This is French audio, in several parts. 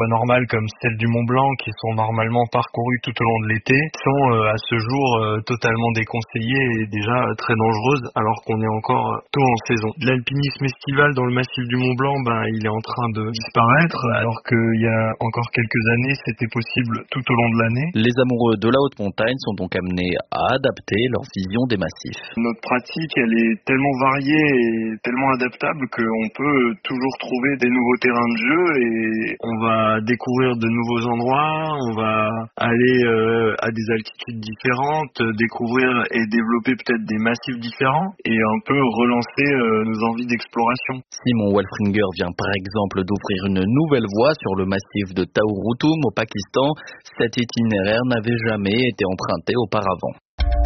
pas normales comme celles du Mont Blanc qui sont normalement parcourues tout au long de l'été sont à ce jour totalement déconseillées et déjà très dangereuses alors qu'on est encore tôt en saison. L'alpinisme estival dans le massif du Mont Blanc, il est en train de disparaître alors qu'il y a encore quelques années c'était possible tout au long de l'année. Les amoureux de la haute montagne sont donc amenés à adapter leur vision des massifs. Notre pratique elle est tellement variée et tellement adaptable qu'on peut toujours trouver des nouveaux terrains de jeu et on va découvrir de nouveaux endroits, on va aller à des altitudes différentes, découvrir et développer peut-être des massifs différents et un peu relancer nos envies d'exploration. Simon Walfringer vient par exemple d'ouvrir une nouvelle voie sur le massif de Taorutum au Pakistan. Cet itinéraire n'avait jamais été emprunté auparavant.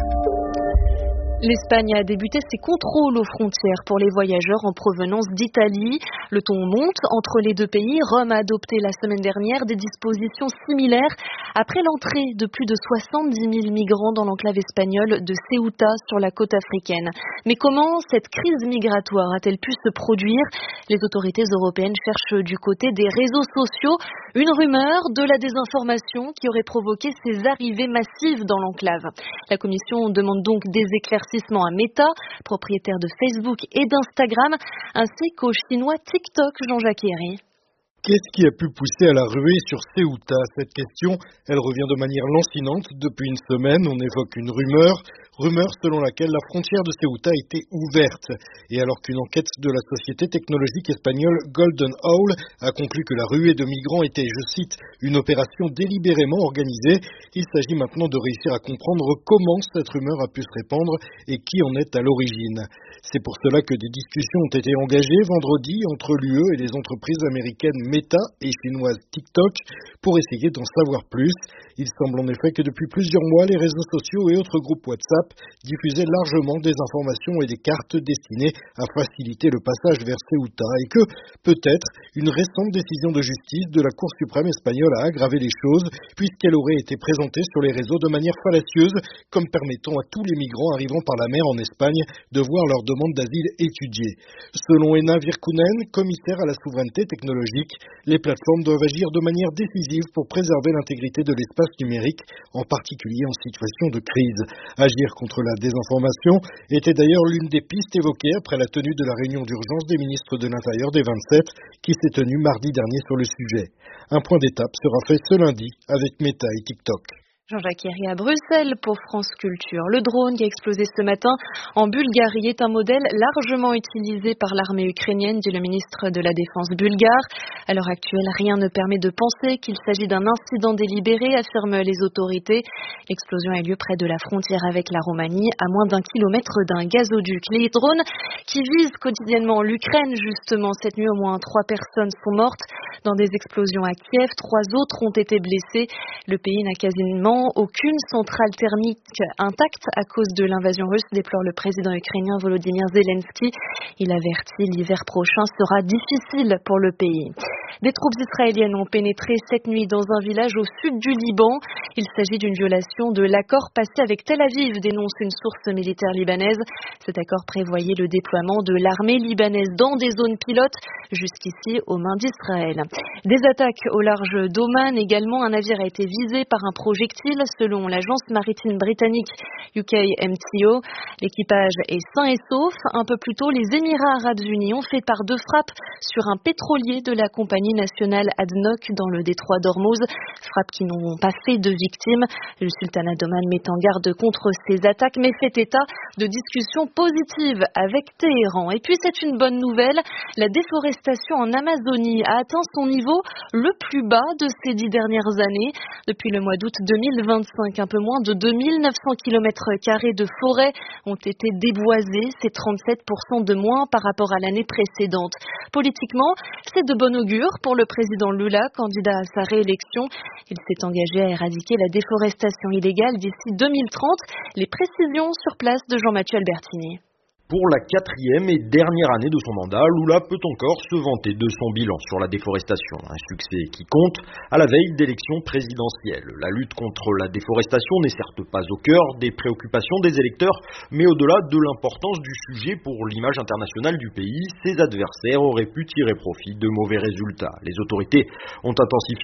L'Espagne a débuté ses contrôles aux frontières pour les voyageurs en provenance d'Italie. Le ton monte entre les deux pays. Rome a adopté la semaine dernière des dispositions similaires après l'entrée de plus de 70 000 migrants dans l'enclave espagnole de Ceuta sur la côte africaine. Mais comment cette crise migratoire a-t-elle pu se produire ? Les autorités européennes cherchent du côté des réseaux sociaux une rumeur de la désinformation qui aurait provoqué ces arrivées massives dans l'enclave. La Commission demande donc des éclaircissements à Meta, propriétaire de Facebook et d'Instagram, ainsi qu'au chinois TikTok, Jean-Jacques Herry. Qu'est-ce qui a pu pousser à la ruée sur Ceuta ? Cette question, elle revient de manière lancinante. Depuis une semaine, on évoque une rumeur selon laquelle la frontière de Ceuta était ouverte. Et alors qu'une enquête de la société technologique espagnole Golden Owl a conclu que la ruée de migrants était, je cite, une opération délibérément organisée, il s'agit maintenant de réussir à comprendre comment cette rumeur a pu se répandre et qui en est à l'origine. C'est pour cela que des discussions ont été engagées vendredi entre l'UE et les entreprises américaines Meta et chinoises TikTok pour essayer d'en savoir plus. Il semble en effet que depuis plusieurs mois, les réseaux sociaux et autres groupes WhatsApp diffusaient largement des informations et des cartes destinées à faciliter le passage vers Ceuta et que, peut-être, une récente décision de justice de la Cour suprême espagnole a aggravé les choses puisqu'elle aurait été présentée sur les réseaux de manière fallacieuse comme permettant à tous les migrants arrivant par la mer en Espagne de voir leur demande d'asile étudiée. Selon Ena Virkunen, commissaire à la souveraineté technologique, les plateformes doivent agir de manière décisive pour préserver l'intégrité de l'espace numérique, en particulier en situation de crise. Agir contre la désinformation était d'ailleurs l'une des pistes évoquées après la tenue de la réunion d'urgence des ministres de l'Intérieur des 27 qui s'est tenue mardi dernier sur le sujet. Un point d'étape sera fait ce lundi avec Meta et TikTok. Jean-Jacques Herry à Bruxelles pour France Culture. Le drone qui a explosé ce matin en Bulgarie est un modèle largement utilisé par l'armée ukrainienne, dit le ministre de la Défense bulgare. À l'heure actuelle, rien ne permet de penser qu'il s'agit d'un incident délibéré, affirment les autorités. L'explosion a lieu près de la frontière avec la Roumanie, à moins d'1 kilomètre d'un gazoduc. Les drones qui visent quotidiennement l'Ukraine, justement, cette nuit, au moins 3 personnes sont mortes dans des explosions à Kiev. 3 autres ont été blessés. Le pays n'a quasiment aucune centrale thermique intacte à cause de l'invasion russe, déplore le président ukrainien Volodymyr Zelensky. Il avertit l'hiver prochain sera difficile pour le pays. Des troupes israéliennes ont pénétré cette nuit dans un village au sud du Liban. Il s'agit d'une violation de l'accord passé avec Tel Aviv, dénonce une source militaire libanaise. Cet accord prévoyait le déploiement de l'armée libanaise dans des zones pilotes, jusqu'ici aux mains d'Israël. Des attaques au large d'Oman également. Un navire a été visé par un projectile selon l'agence maritime britannique UKMTO. L'équipage est sain et sauf. Un peu plus tôt, les Émirats arabes unis ont fait part de frappes sur un pétrolier de la compagnie nationale ADNOC dans le détroit d'Ormuz. Frappes qui n'ont pas fait de victimes. Le sultanat d'Oman met en garde contre ces attaques mais fait état de discussions positives avec Téhéran. Et puis c'est une bonne nouvelle, la déforestation en Amazonie a atteint son niveau le plus bas de ces 10 dernières années. Depuis le mois d'août 2025, un peu moins de 2900 km² de forêt ont été déboisés. C'est 37% de moins par rapport à l'année précédente. Politiquement, c'est de bon augure pour le président Lula, candidat à sa réélection. Il s'est engagé à éradiquer la déforestation illégale d'ici 2030. Les précisions sur place de Jean-Mathieu Albertini. Pour la 4e et dernière année de son mandat, Lula peut encore se vanter de son bilan sur la déforestation. Un succès qui compte à la veille d'élections présidentielles. La lutte contre la déforestation n'est certes pas au cœur des préoccupations des électeurs, mais au-delà de l'importance du sujet pour l'image internationale du pays, ses adversaires auraient pu tirer profit de mauvais résultats. Les autorités ont intensifié